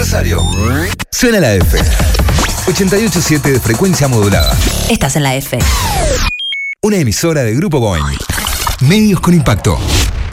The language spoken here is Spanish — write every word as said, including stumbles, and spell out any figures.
aniversario. Suena la F. ochenta y ocho punto siete de frecuencia modulada. Estás en la F. Una emisora de Grupo Boeing. Medios con impacto.